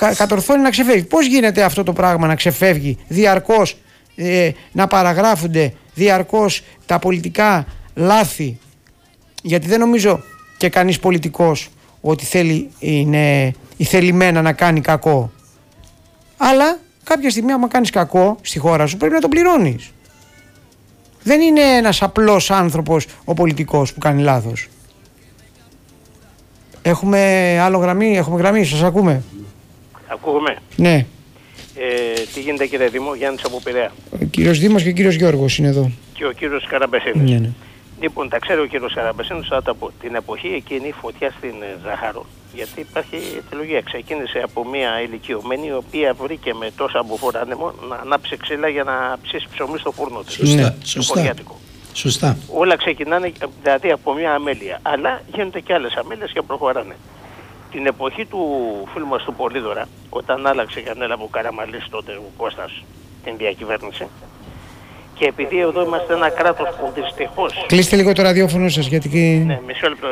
κατορθώνει να ξεφεύγει. Πώς γίνεται αυτό το πράγμα να ξεφεύγει διαρκώς, να παραγράφονται διαρκώς τα πολιτικά λάθη? Γιατί δεν νομίζω και κανείς πολιτικός ότι είναι θελημένα να κάνει κακό. Αλλά κάποια στιγμή άμα κάνεις κακό στη χώρα σου πρέπει να το πληρώνεις. Δεν είναι ένας απλός άνθρωπος ο πολιτικός που κάνει λάθος. Έχουμε γραμμή, σας ακούμε. Ακούγομαι. Ναι. Τι γίνεται κύριε Δήμο, Γιάννης από Πειραιά. Ο κύριος Δήμος και ο κύριος Γιώργος είναι εδώ. Και ο κύριος Καραμπεσίνης. Ναι, ναι. Λοιπόν, τα ξέρει ο κύριος Καραμπεσίνης, θα τα πω. Την εποχή εκείνη η φωτιά στην Ζαχαρό. Γιατί υπάρχει αιτιολογία. Ξεκίνησε από μια ηλικιωμένη η οποία βρήκε με τόσα μπουφόρ άνεμο να ανάψει ξύλα για να ψήσει ψωμί στο φούρνο της. Σωστά. Όλα ξεκινάνε δηλαδή από μια αμέλεια. Αλλά γίνονται και άλλες αμέλειες και προχωράνε. Την εποχή του φίλου μας του Πολύδωρα, όταν άλλαξε και ανέλαβε ο Καραμαλής τότε ο Κώστας την διακυβέρνηση, και επειδή εδώ είμαστε ένα κράτος που δυστυχώς... Κλείστε λίγο το ραδιόφωνο σας γιατί... Ναι, μισό λεπτό.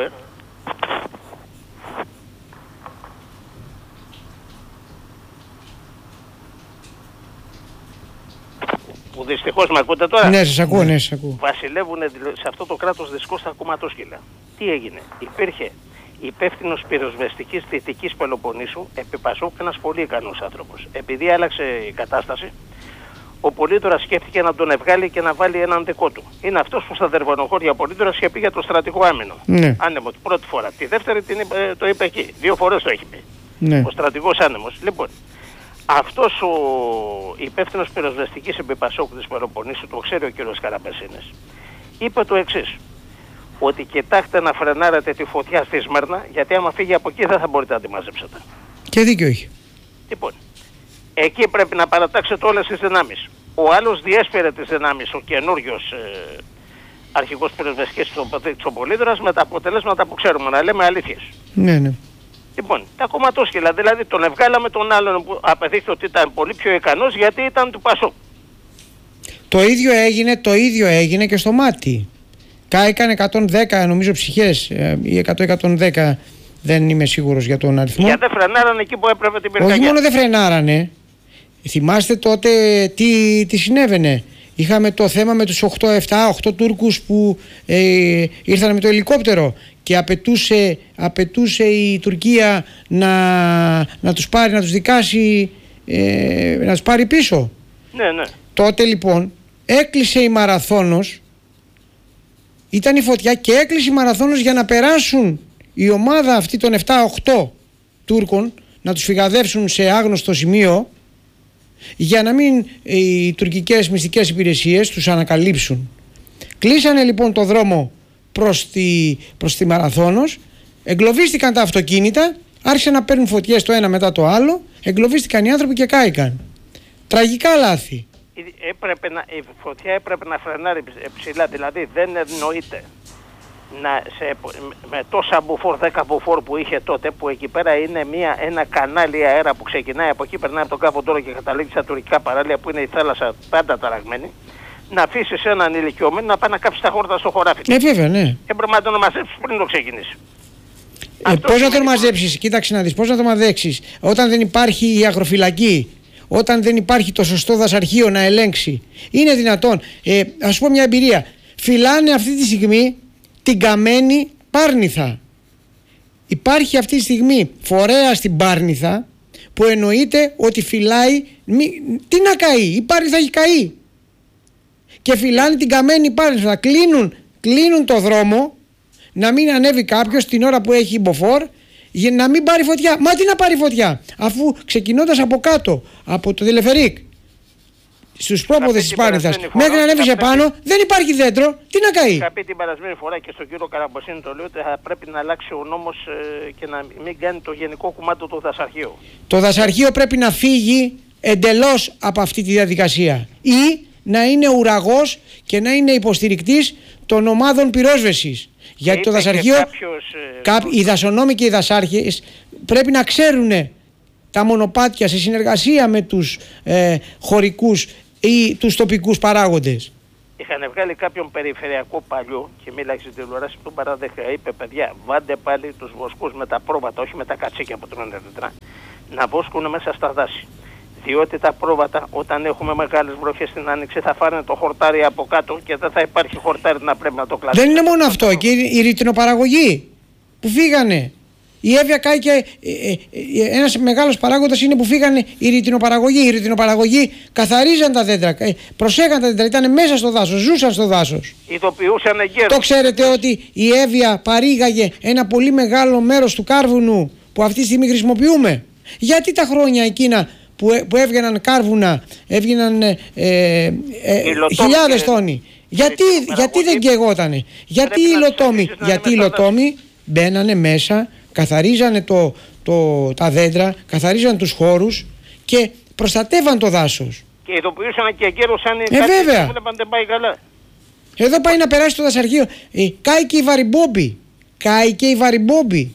Που δυστυχώς με ακούτε τώρα. Ναι, σας ακούω, ναι, σας ακούω. Βασιλεύουν σε αυτό το κράτος δυστυχώς τα κομματόσκυλα. Τι έγινε? Υπήρχε υπεύθυνος πυροσβεστικής Δυτικής Πελοποννήσου, επί Πασόκ, ένας πολύ ικανός άνθρωπος. Επειδή άλλαξε η κατάσταση, ο Πολύδωρας σκέφτηκε να τον ευγάλει και να βάλει έναν δικό του. Είναι αυτός που στα Δερβανοχώρια ο Πολύδωρας είχε πει για το στρατικό άμυνο. Ναι. Άνεμο την πρώτη φορά. Τη δεύτερη το είπε εκεί. 2 φορές το έχει πει. Ναι. Ο στρατικός άνεμος. Λοιπόν, αυτός ο υπεύθυνος πυροσβεστικής επί Πασόκ της Πελοποννήσου, το ξέρει ο κύριος Καραμπεσίνης, είπε το εξής. Ότι κοιτάξτε να φρενάρετε τη φωτιά στη Σμέρνα, γιατί άμα φύγει από εκεί δεν θα μπορείτε να τη μαζέψετε. Και δίκιο έχει. Λοιπόν, εκεί πρέπει να παρατάξετε όλες τις δυνάμεις. Ο άλλος διέσπερε τις δυνάμεις, ο καινούριος αρχηγός πυροσβεστικής του Πολύδωρας, με τα αποτελέσματα που ξέρουμε, να λέμε αλήθειες. Ναι, ναι. Λοιπόν, τα κομματόσκυλα, δηλαδή τον ευγάλαμε τον άλλον που απεδείχθη ότι ήταν πολύ πιο ικανός γιατί ήταν του Πασόκ. Το ίδιο έγινε και στο Μάτι. Κάηκαν 110 νομίζω ψυχές ή 110, δεν είμαι σίγουρος για τον αριθμό. Γιατί δεν φρενάρανε εκεί που έπρεπε την πυρκαγιά. Όχι μόνο δεν φρενάρανε, θυμάστε τότε τι συνέβαινε. Είχαμε το θέμα με τους 8 Τούρκους που ήρθαν με το ελικόπτερο και απαιτούσε η Τουρκία να τους πάρει, να τους δικάσει, να τους πάρει πίσω. Ναι, ναι. Τότε λοιπόν έκλεισε η Μαραθώνος, ήταν η φωτιά και έκλεισε η Μαραθώνος για να περάσουν η ομάδα αυτή των 7-8 Τούρκων, να τους φυγαδεύσουν σε άγνωστο σημείο, για να μην οι τουρκικές μυστικές υπηρεσίες τους ανακαλύψουν. Κλείσανε λοιπόν το δρόμο προς τη Μαραθώνος, εγκλωβίστηκαν τα αυτοκίνητα, άρχισαν να παίρνουν φωτιές το ένα μετά το άλλο, εγκλωβίστηκαν οι άνθρωποι και κάηκαν. Τραγικά λάθη. Η φωτιά έπρεπε να φρενάρει ψηλά, δηλαδή δεν εννοείται με τόσα μπουφόρ, 10 μπουφόρ που είχε τότε, που εκεί πέρα είναι ένα κανάλι αέρα που ξεκινάει από εκεί, περνάει από τον Κάφο Ντόρο και καταλήγει στα τουρκικά παράλια που είναι η θάλασσα πάντα ταραγμένη, να αφήσει έναν ηλικιωμένο να πάει να κάψει τα χόρτα στο χωράφι. Βέβαια, ναι. Έπρεπε να τον μαζέψει πριν το ξεκινήσει. Πώς να τον μαζέψεις, κοίταξε να δεις, πώς να τον μαζέψεις όταν δεν υπάρχει η αγροφυλακή, όταν δεν υπάρχει το σωστό δασαρχείο να ελέγξει? Είναι δυνατόν? Ας πω μια εμπειρία. Φυλάνε αυτή τη στιγμή την καμένη Πάρνηθα. Υπάρχει αυτή τη στιγμή φορέα στην Πάρνηθα που εννοείται ότι φυλάει. Τι να καεί, η Πάρνηθα έχει καεί. Και φυλάνε την καμένη Πάρνηθα. Κλείνουν το δρόμο να μην ανέβει κάποιος την ώρα που έχει μποφόρ, για να μην πάρει φωτιά. Μα τι να πάρει φωτιά, αφού ξεκινώντας από κάτω, από το τηλεφερίκ, στους πρόποδες της Πάρνηθας, μέχρι να ανέβεις επάνω, δεν υπάρχει δέντρο, τι να καεί. Είχα πει την περασμένη φορά και στον κύριο Καραμποσίνη το λέω ότι θα πρέπει να αλλάξει ο νόμος και να μην κάνει το γενικό κομμάτι του δασαρχείου. Το δασαρχείο πρέπει να φύγει εντελώς από αυτή τη διαδικασία ή να είναι ουραγός και να είναι υποστηρικτής των ομάδων πυρόσβεσης. Γιατί το δασαρχείο, οι δασονόμοι και οι δασάρχες πρέπει να ξέρουν τα μονοπάτια σε συνεργασία με τους χωρικούς ή τους τοπικούς παράγοντες. είχαν βγάλει κάποιον περιφερειακό παλιό και μίλαγε στην τηλεόραση που τον παραδέχτηκα. Είπε, παιδιά, βάλτε πάλι τους βοσκούς με τα πρόβατα, όχι με τα κατσίκια που τρώνε δέντρα, να βόσκουν μέσα στα δάση. Διότι τα πρόβατα, όταν έχουμε μεγάλες βροχές στην άνοιξη, θα φάνε το χορτάρι από κάτω και δεν θα υπάρχει χορτάρι να πρέπει να το κλασίσει. Δεν είναι μόνο αυτό, και η ρητινοπαραγωγή που φύγανε. Η Εύβοια κάηκε, ένας μεγάλος παράγοντας είναι που φύγανε η ρητινοπαραγωγή. Η ρητινοπαραγωγή καθαρίζαν τα δέντρα, προσέχαν τα δέντρα, ήταν μέσα στο δάσος, ζούσαν στο δάσος. Ειδοποιούσαν εγκαίρως. Το ξέρετε ότι η Εύβοια παρήγαγε ένα πολύ μεγάλο μέρος του κάρβουνου που αυτή τη στιγμή χρησιμοποιούμε. Γιατί τα χρόνια εκείνα που έβγαιναν κάρβουνα, έβγαιναν χιλιάδες τόνοι, γιατί δεν καιγότανε? Γιατί οι υλοτόμοι μπαίνανε μέσα, καθαρίζανε τα δέντρα, καθαρίζανε τους χώρους και προστατεύαν το δάσος. Και ειδοποιούσαν και εγκαίρως αν βέβαια. δεν πάει καλά. Εδώ πάει να περάσει το δασαρχείο. Κάει και η Βαριμπόμπη.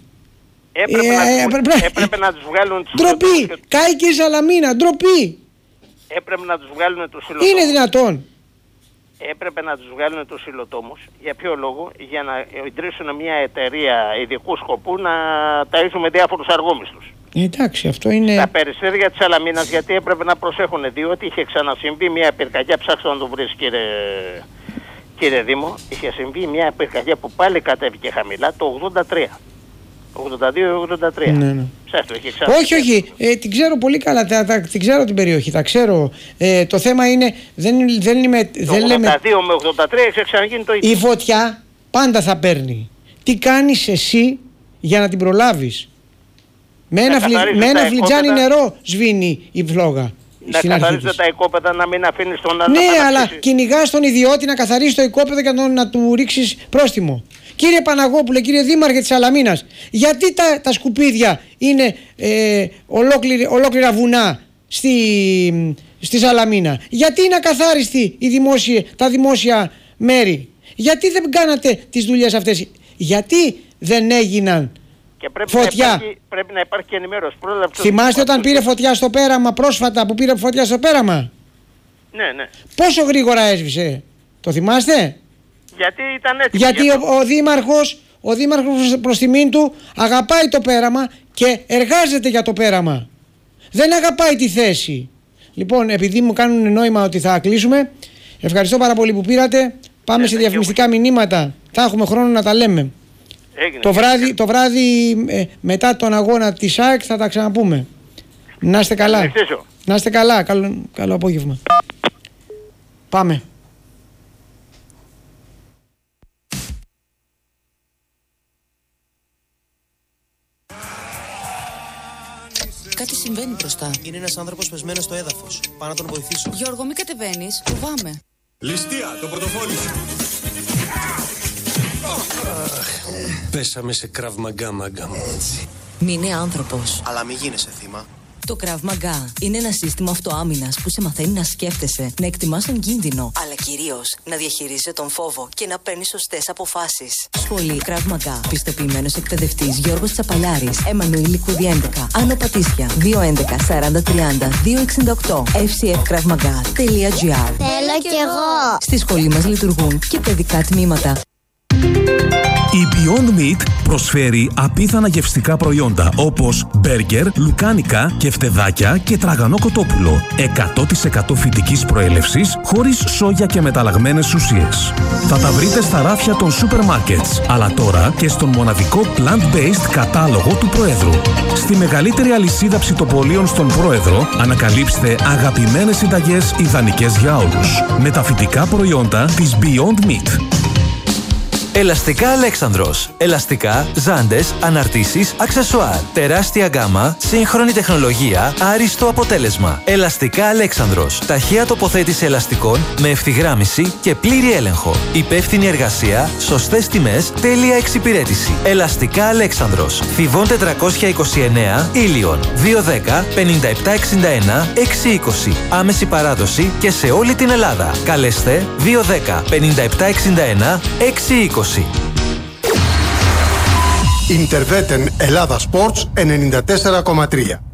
Έπρεπε να τους βγάλουν τους ντροπή! Κάει και η Σαλαμίνα, ντροπή! Έπρεπε να τους βγάλουν τους υλοτόμους. Είναι δυνατόν? Έπρεπε να τους βγάλουν τους υλοτόμους. Για ποιο λόγο? Για να ιδρύσουν μια εταιρεία ειδικού σκοπού να ταΐζουν διάφορους αργόμισθους. Εντάξει, αυτό είναι. Τα περιστέρια της Σαλαμίνας, γιατί έπρεπε να προσέχουν, διότι είχε ξανασυμβεί μια πυρκαγιά, ψάξτε να το βρεις κύριε Δήμο, είχε συμβεί μια πυρκαγιά που πάλι κατέβηκε χαμηλά το 83. 82-83. Ναι. Όχι, την ξέρω πολύ καλά, την ξέρω την περιοχή, τα ξέρω. Το θέμα είναι, δεν λέμε... Το 82 με 83 έχει ξαναγίνει το ίδιο. Η φωτιά πάντα θα παίρνει. Τι κάνεις εσύ για να την προλάβεις? Με ένα φλιτζάνι νερό σβήνει η φλόγα. Να καθαρίζετε τα οικόπεδα, να μην αφήνεις τον άλλο. Ναι, αλλά κυνηγάς τον ιδιώτη να καθαρίσει το οικόπεδο και να του ρίξεις πρόστιμο. Κύριε Παναγόπουλε, κύριε Δήμαρχε της Σαλαμίνας, γιατί τα σκουπίδια είναι ολόκληρα βουνά στη Σαλαμίνα? Γιατί είναι ακαθάριστη τα δημόσια μέρη? Γιατί δεν κάνατε τις δουλειές αυτές? Γιατί δεν έγιναν? Και πρέπει να υπάρχει και ενημέρωση. Θυμάστε όταν πήρε φωτιά στο πέραμα πρόσφατα, που πήρε φωτιά στο πέραμα? Ναι. Πόσο γρήγορα έσβησε? Το θυμάστε? Γιατί ήταν έτοιμο. Γιατί ο δήμαρχος προς τιμήν του αγαπάει το πέραμα και εργάζεται για το πέραμα. Δεν αγαπάει τη θέση. Λοιπόν, επειδή μου κάνουν νόημα ότι θα κλείσουμε, ευχαριστώ πάρα πολύ που πήρατε. Πάμε σε διαφημιστικά μηνύματα. Θα έχουμε χρόνο να τα λέμε. Το βράδυ μετά τον αγώνα της ΑΕΚ θα τα ξαναπούμε. Να είστε καλά. Να είστε καλά. Καλό απόγευμα. Πάμε. Κάτι συμβαίνει μπροστά. Είναι ένας άνθρωπος πεσμένος στο έδαφος. Πάω να τον βοηθήσω. Γιώργο, μην κατεβαίνεις. Φοβάμαι. Ληστεία, το πορτοφόλι σου. Πέσαμε σε Krav Maga, μάγκα μου. Μην είναι άνθρωπος. Αλλά μην γίνεσαι θύμα. Το Krav Maga είναι ένα σύστημα αυτοάμυνας που σε μαθαίνει να σκέφτεσαι, να εκτιμάς τον κίνδυνο, αλλά κυρίως να διαχειρίζεσαι τον φόβο και να παίρνεις σωστές αποφάσεις. Σχολή Krav Maga. Πιστοποιημένος εκπαιδευτής Γιώργος Τσαπαλιάρης. Εμμανουήλ Λικούδη 11. Άνω Πατήσια. 211 40 30 268. fcfkravmaga.gr. Θέλω κι εγώ. Στη σχολή μας λειτουργούν και παιδικά τμήματα. Η Beyond Meat προσφέρει απίθανα γευστικά προϊόντα όπως μπέργκερ, λουκάνικα, κεφτεδάκια και τραγανό κοτόπουλο. 100% φυτικής προέλευσης, χωρίς σόγια και μεταλλαγμένες ουσίες. Θα τα βρείτε στα ράφια των σούπερ μάρκετς, αλλά τώρα και στον μοναδικό plant-based κατάλογο του Προέδρου. Στη μεγαλύτερη αλυσίδα ψητοπολίων στον Πρόεδρο ανακαλύψτε αγαπημένες συνταγές ιδανικές για όλους. Με τα φυτικά προϊόντα της Beyond Meat. Ελαστικά Αλέξανδρος. Ελαστικά, ζάντες, αναρτήσεις, αξεσουάρ. Τεράστια γκάμα, σύγχρονη τεχνολογία, άριστο αποτέλεσμα. Ελαστικά Αλέξανδρος. Ταχεία τοποθέτηση ελαστικών με ευθυγράμμιση και πλήρη έλεγχο. Υπεύθυνη εργασία, σωστές τιμές, τέλεια εξυπηρέτηση. Ελαστικά Αλέξανδρος. Θηβών 429, Ήλιον. 210 5761 620. Άμεση παράδοση και σε όλη την Ελλάδα. Καλέστε 210 5761 620. Ιντερβέτεν Ελλάδα Sports 94,3.